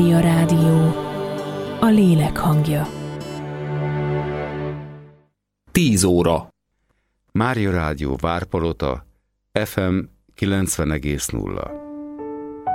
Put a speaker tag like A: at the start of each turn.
A: Mária Rádió, a lélek hangja.
B: 10 óra.
C: Mária Rádió Várpalota, FM 90,0.